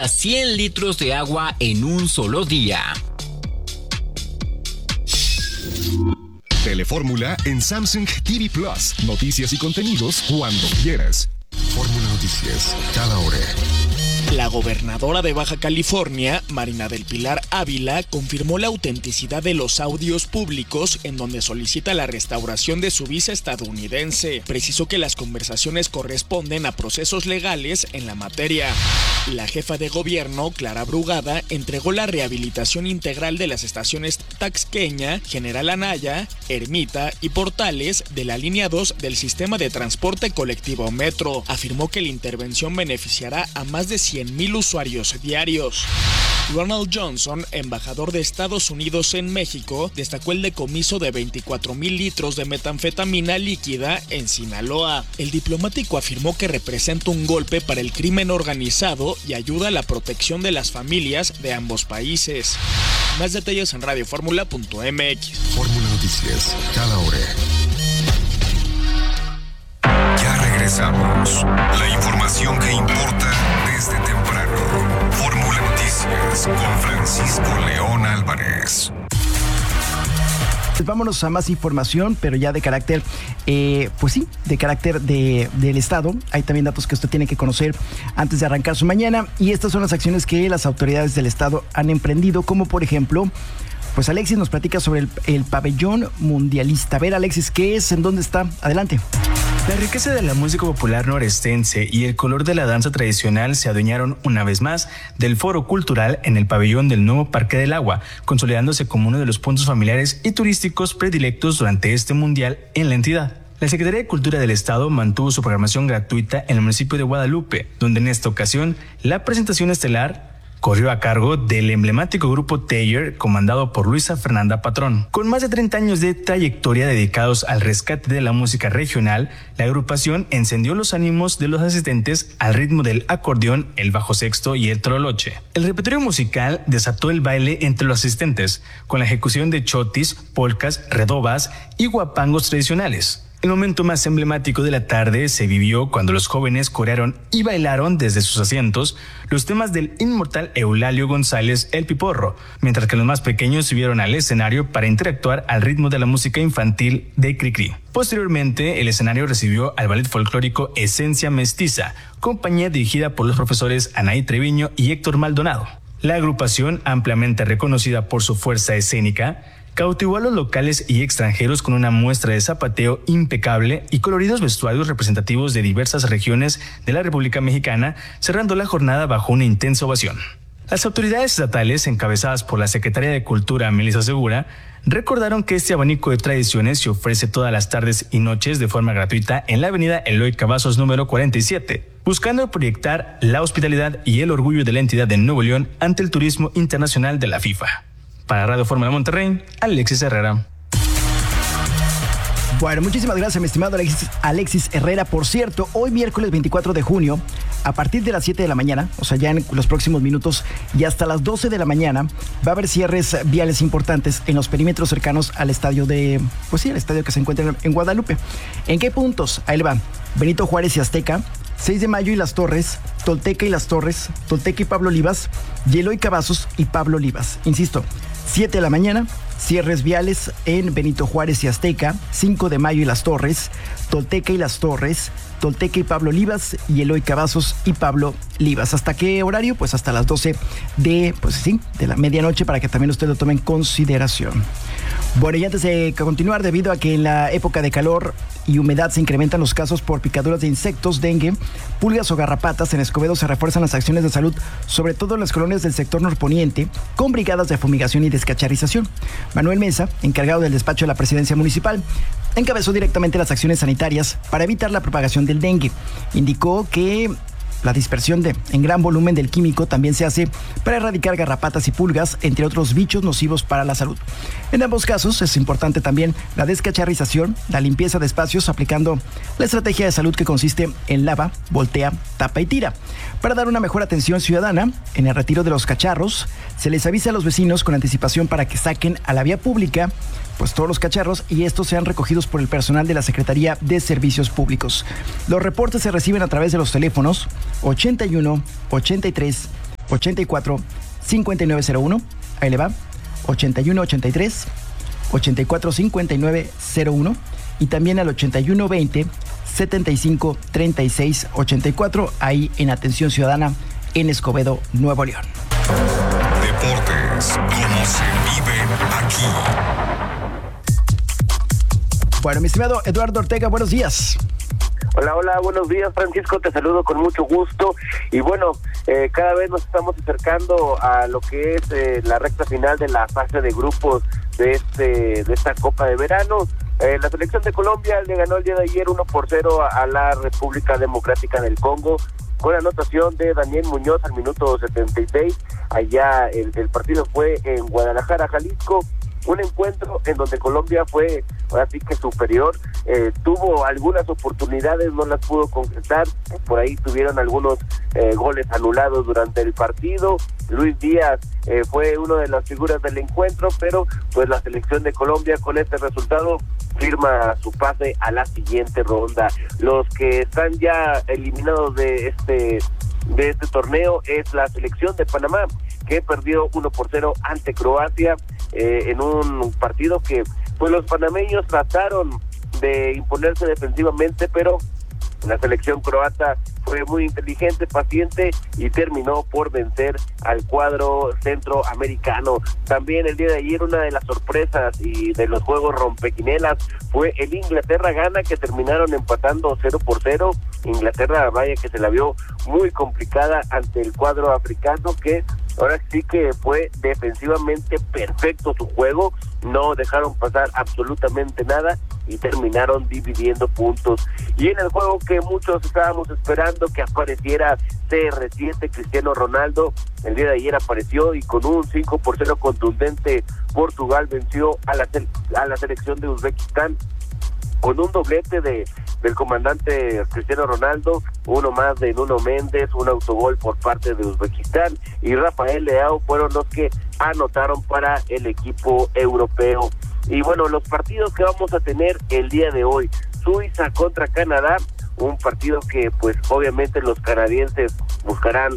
100 litros de agua en un solo día. Telefórmula en Samsung TV Plus. Noticias y contenidos cuando quieras. Fórmula Noticias, cada hora. La gobernadora de Baja California, Marina del Pilar Ávila, confirmó la autenticidad de los audios públicos en donde solicita la restauración de su visa estadounidense. Precisó que las conversaciones corresponden a procesos legales en la materia. La jefa de gobierno, Clara Brugada, entregó la rehabilitación integral de las estaciones Taxqueña, General Anaya, Ermita y Portales de la línea 2 del sistema de transporte colectivo Metro. Afirmó que la intervención beneficiará a más de 100,000 usuarios diarios. Ronald Johnson, embajador de Estados Unidos en México, destacó el decomiso de 24,000 litros de metanfetamina líquida en Sinaloa. El diplomático afirmó que representa un golpe para el crimen organizado y ayuda a la protección de las familias de ambos países. Más detalles en radioformula.mx. Fórmula Noticias, cada hora. Ya regresamos. La información que importa desde temprano. Fórmula Noticias con Francisco León Álvarez. Vámonos a más información, pero ya de carácter, de carácter del Estado. Hay también datos que usted tiene que conocer antes de arrancar su mañana. Y estas son las acciones que las autoridades del Estado han emprendido, como por ejemplo, pues Alexis nos platica sobre el pabellón mundialista. A ver, Alexis, ¿qué es? ¿En dónde está? Adelante. La riqueza de la música popular norestense y el color de la danza tradicional se adueñaron una vez más del foro cultural en el pabellón del nuevo Parque del Agua, consolidándose como uno de los puntos familiares y turísticos predilectos durante este mundial en la entidad. La Secretaría de Cultura del Estado mantuvo su programación gratuita en el municipio de Guadalupe, donde en esta ocasión la presentación estelar corrió a cargo del emblemático grupo Teyer, comandado por Luisa Fernanda Patrón. Con más de 30 años de trayectoria dedicados al rescate de la música regional, la agrupación encendió los ánimos de los asistentes al ritmo del acordeón, el bajo sexto y el troloche. El repertorio musical desató el baile entre los asistentes, con la ejecución de chotis, polcas, redobas y guapangos tradicionales. El momento más emblemático de la tarde se vivió cuando los jóvenes corearon y bailaron desde sus asientos los temas del inmortal Eulalio González El Piporro, mientras que los más pequeños subieron al escenario para interactuar al ritmo de la música infantil de Cricri. Posteriormente, el escenario recibió al ballet folclórico Esencia Mestiza, compañía dirigida por los profesores Anaí Treviño y Héctor Maldonado. La agrupación, ampliamente reconocida por su fuerza escénica, cautivó a los locales y extranjeros con una muestra de zapateo impecable y coloridos vestuarios representativos de diversas regiones de la República Mexicana, cerrando la jornada bajo una intensa ovación. Las autoridades estatales, encabezadas por la Secretaría de Cultura, Melissa Segura, recordaron que este abanico de tradiciones se ofrece todas las tardes y noches de forma gratuita en la avenida Eloy Cavazos número 47, buscando proyectar la hospitalidad y el orgullo de la entidad de Nuevo León ante el turismo internacional de la FIFA. Para Radio Fórmula Monterrey, Alexis Herrera. Bueno, muchísimas gracias, mi estimado Alexis Herrera. Por cierto, hoy miércoles 24 de junio, a partir de las 7 de la mañana, o sea, ya en los próximos minutos, y hasta las 12 de la mañana, va a haber cierres viales importantes en los perímetros cercanos al estadio al estadio que se encuentra en Guadalupe. ¿En qué puntos? Ahí le va. Benito Juárez y Azteca, 6 de Mayo y Las Torres, Tolteca y Las Torres, Tolteca y Pablo Olivas, y Eloy Cavazos y Pablo Olivas. Insisto, 7 de la mañana, cierres viales en Benito Juárez y Azteca, 5 de Mayo y Las Torres, Tolteca y Las Torres, Tolteca y Pablo Olivas, y Eloy Cavazos y Pablo Olivas. ¿Hasta qué horario? Pues hasta las 12 de la medianoche, para que también usted lo tome en consideración. Bueno, y antes de continuar, debido a que en la época de calor y humedad se incrementan los casos por picaduras de insectos, dengue, pulgas o garrapatas, en Escobedo se refuerzan las acciones de salud, sobre todo en las colonias del sector norponiente, con brigadas de fumigación y descacharización. Manuel Mesa, encargado del despacho de la presidencia municipal, encabezó directamente las acciones sanitarias para evitar la propagación del dengue. Indicó que la dispersión en gran volumen del químico también se hace para erradicar garrapatas y pulgas, entre otros bichos nocivos para la salud. En ambos casos es importante también la descacharización, la limpieza de espacios, aplicando la estrategia de salud que consiste en lava, voltea, tapa y tira. Para dar una mejor atención ciudadana, en el retiro de los cacharros, se les avisa a los vecinos con anticipación para que saquen a la vía pública pues todos los cacharros, y estos sean recogidos por el personal de la Secretaría de Servicios Públicos. Los reportes se reciben a través de los teléfonos 81 83 84-5901. Ahí le va. 81-83-84-5901. Y también al 81-20-75-36-84. Ahí en Atención Ciudadana en Escobedo, Nuevo León. Deportes, como se vive aquí. Bueno, mi estimado Eduardo Ortega, buenos días. Hola, buenos días, Francisco, te saludo con mucho gusto. Y bueno, cada vez nos estamos acercando a lo que es la recta final de la fase de grupos de esta Copa de Verano. La selección de Colombia le ganó el día de ayer 1-0 a la República Democrática del Congo, con anotación de Daniel Muñoz al minuto 76. Allá el partido fue en Guadalajara, Jalisco. Un encuentro en donde Colombia fue ahora sí que superior, tuvo algunas oportunidades, no las pudo concretar, por ahí tuvieron algunos goles anulados durante el partido. Luis Díaz fue una de las figuras del encuentro, pero pues la selección de Colombia con este resultado firma su pase a la siguiente ronda. Los que están ya eliminados de este torneo es la selección de Panamá, que perdió 1-0 ante Croacia, en un partido que pues los panameños trataron de imponerse defensivamente, pero la selección croata fue muy inteligente, paciente y terminó por vencer al cuadro centroamericano. También el día de ayer una de las sorpresas y de los juegos rompequinelas fue el Inglaterra-Ghana, que terminaron empatando 0-0. Inglaterra, vaya que se la vio muy complicada ante el cuadro africano, que ahora sí que fue defensivamente perfecto su juego, no dejaron pasar absolutamente nada y terminaron dividiendo puntos. Y en el juego que muchos estábamos esperando que apareciera CR7, Cristiano Ronaldo, el día de ayer apareció y con un 5-0 contundente, Portugal venció a la selección de Uzbekistán con un doblete del comandante Cristiano Ronaldo, uno más de Nuno Méndez, un autogol por parte de Uzbekistán, y Rafael Leao fueron los que anotaron para el equipo europeo. Y bueno, los partidos que vamos a tener el día de hoy: Suiza contra Canadá, un partido que pues obviamente los canadienses buscarán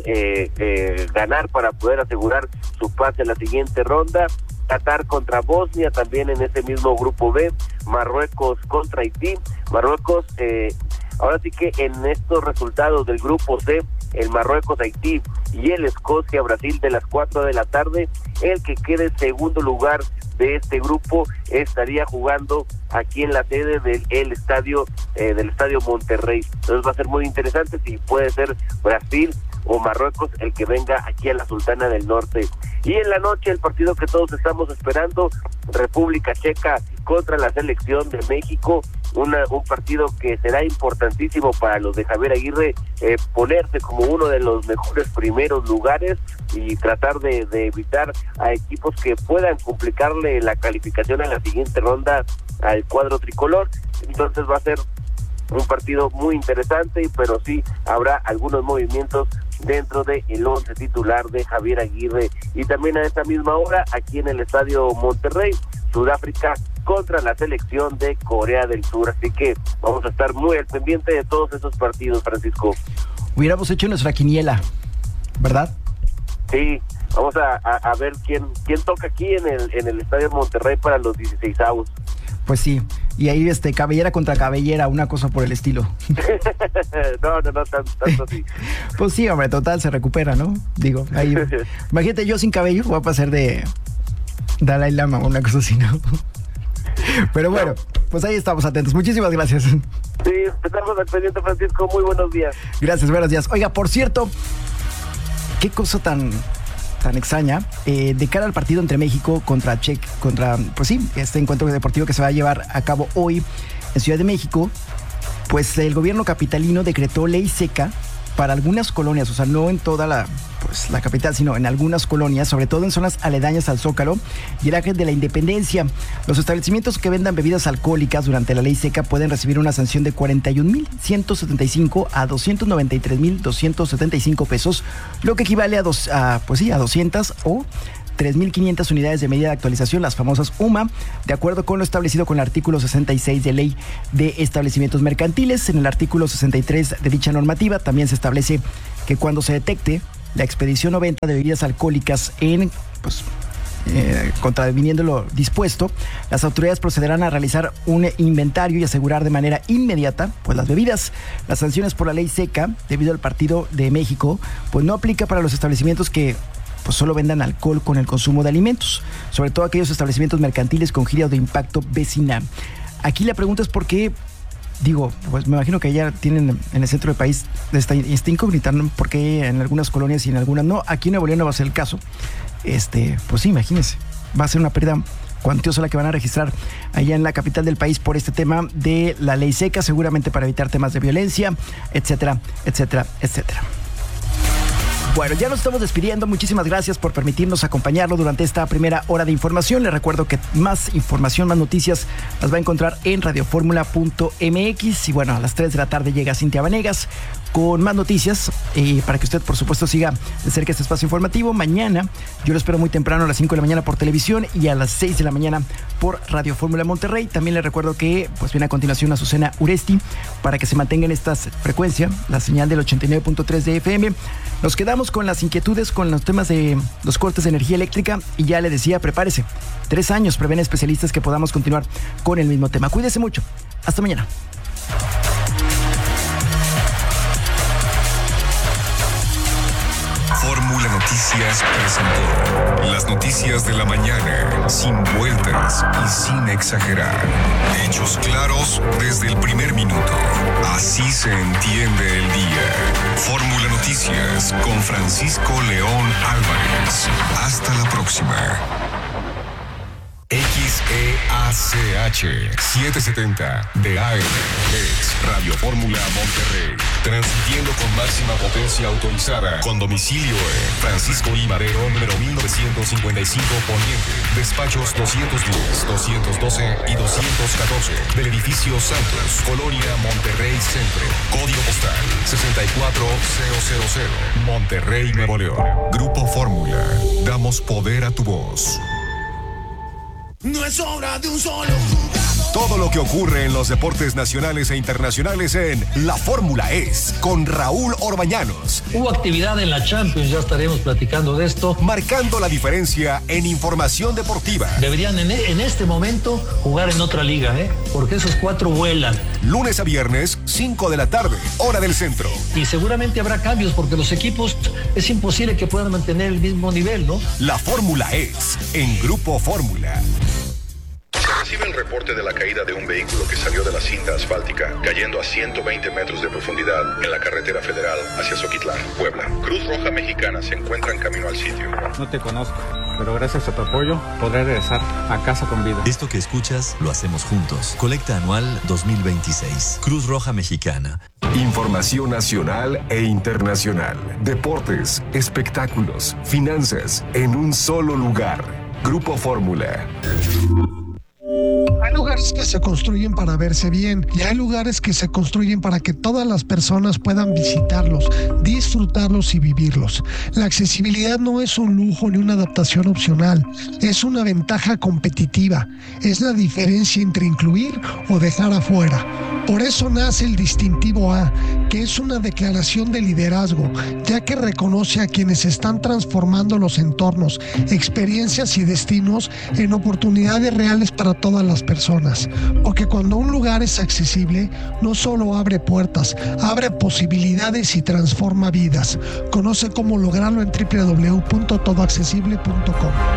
ganar para poder asegurar su pase a la siguiente ronda. Qatar contra Bosnia, también en ese mismo grupo B. Marruecos contra Haití. Marruecos, ahora sí que en estos resultados del grupo C, el Marruecos, Haití y el Escocia-Brasil de las 4 de la tarde, el que quede en segundo lugar de este grupo estaría jugando aquí en la sede del estadio Monterrey. Entonces va a ser muy interesante si puede ser Brasil o Marruecos el que venga aquí a la Sultana del Norte. Y en la noche el partido que todos estamos esperando, República Checa contra la selección de México, un partido que será importantísimo para los de Javier Aguirre, ponerse como uno de los mejores primeros lugares y tratar de evitar a equipos que puedan complicarle la calificación a la siguiente ronda al cuadro tricolor. Entonces va a ser un partido muy interesante, pero sí habrá algunos movimientos dentro del 11 titular de Javier Aguirre. Y también a esta misma hora, aquí en el estadio Monterrey, Sudáfrica contra la selección de Corea del Sur. Así que vamos a estar muy al pendiente de todos esos partidos, Francisco. Hubiéramos hecho nuestra quiniela, ¿verdad? Sí, vamos a ver quién toca aquí en el estadio Monterrey para los 16avos. Pues sí, y ahí cabellera contra cabellera, una cosa por el estilo. No, tanto así. Pues sí, hombre, total, se recupera, ¿no? Digo, ahí, imagínate yo sin cabello, voy a pasar de Dalai Lama o una cosa así, ¿no? Pero bueno, pues ahí estamos atentos. Muchísimas gracias. Sí, estamos al pendiente, Francisco. Muy buenos días. Gracias, buenos días. Oiga, por cierto, qué cosa tan extraña, de cara al partido entre México contra pues sí, este encuentro deportivo que se va a llevar a cabo hoy en Ciudad de México, pues el gobierno capitalino decretó ley seca para algunas colonias, o sea, no en toda la capital, sino en algunas colonias, sobre todo en zonas aledañas al Zócalo y el Ángel de la Independencia. Los establecimientos que vendan bebidas alcohólicas durante la ley seca pueden recibir una sanción de 41,175 a 293,275 pesos, lo que equivale a 200 o 3,500 unidades de medida de actualización, las famosas UMA, de acuerdo con lo establecido con el artículo 66 de Ley de Establecimientos Mercantiles. En el artículo 63 de dicha normativa también se establece que cuando se detecte la expedición o venta de bebidas alcohólicas contraviniendo lo dispuesto, las autoridades procederán a realizar un inventario y asegurar de manera inmediata pues las bebidas. Las sanciones por la ley seca, debido al Partido de México, pues no aplica para los establecimientos que pues solo vendan alcohol con el consumo de alimentos, sobre todo aquellos establecimientos mercantiles con giras de impacto vecinal. Aquí la pregunta es por qué, pues me imagino que ya tienen en el centro del país esta incógnita, ¿no? Porque en algunas colonias y en algunas no. Aquí en Nuevo León no va a ser el caso. Pues sí, imagínense, va a ser una pérdida cuantiosa la que van a registrar allá en la capital del país por este tema de la ley seca, seguramente para evitar temas de violencia, etcétera, etcétera, etcétera. Bueno, ya nos estamos despidiendo. Muchísimas gracias por permitirnos acompañarlo durante esta primera hora de información. Les recuerdo que más información, más noticias las va a encontrar en radioformula.mx. Y bueno, a las 3 de la tarde llega Cintia Vanegas con más noticias para que usted, por supuesto, siga de cerca este espacio informativo. Mañana yo lo espero muy temprano a las 5 de la mañana por televisión y a las 6 de la mañana por Radio Fórmula Monterrey. También les recuerdo que pues viene a continuación Azucena Uresti para que se mantenga en esta frecuencia, la señal del 89.3 de FM. Nos quedamos con las inquietudes con los temas de los cortes de energía eléctrica y ya le decía, prepárese. 3 años prevén especialistas que podamos continuar con el mismo tema. Cuídese mucho. Hasta mañana. Fórmula Noticias presentó las noticias de la mañana, sin vueltas y sin exagerar. Hechos claros desde el primer minuto. Así se entiende el día. Fórmula Noticias con Francisco León Álvarez. Hasta la próxima. XEACH 770 de AM es Radio Fórmula Monterrey, transmitiendo con máxima potencia autorizada, con domicilio en Francisco I. Madero, número 1955 Poniente, despachos 210, 212 y 214 del edificio Santos, Colonia Monterrey Centro, código postal 64000, Monterrey, Nuevo León. Grupo Fórmula, damos poder a tu voz. No es obra de un solo jugador. Todo lo que ocurre en los deportes nacionales e internacionales en La Fórmula Es, con Raúl Orbañanos. Hubo actividad en la Champions, ya estaremos platicando de esto. Marcando la diferencia en información deportiva. Deberían en este momento jugar en otra liga, porque esos 4 vuelan. Lunes a viernes, 5 de la tarde, hora del centro. Y seguramente habrá cambios porque los equipos es imposible que puedan mantener el mismo nivel, ¿no? La Fórmula Es, en Grupo Fórmula. Recibe el reporte de la caída de un vehículo que salió de la cinta asfáltica, cayendo a 120 metros de profundidad en la carretera federal hacia Zoquitlán, Puebla. Cruz Roja Mexicana se encuentra en camino al sitio. No te conozco, pero gracias a tu apoyo podré regresar a casa con vida. Esto que escuchas lo hacemos juntos. Colecta anual 2026. Cruz Roja Mexicana. Información nacional e internacional. Deportes, espectáculos, finanzas, en un solo lugar. Grupo Fórmula. Hay lugares que se construyen para verse bien y hay lugares que se construyen para que todas las personas puedan visitarlos, disfrutarlos y vivirlos. La accesibilidad no es un lujo ni una adaptación opcional, es una ventaja competitiva, es la diferencia entre incluir o dejar afuera. Por eso nace el distintivo A, que es una declaración de liderazgo, ya que reconoce a quienes están transformando los entornos, experiencias y destinos en oportunidades reales para todas las personas. Porque cuando un lugar es accesible, no solo abre puertas, abre posibilidades y transforma vidas. Conoce cómo lograrlo en www.todoaccesible.com.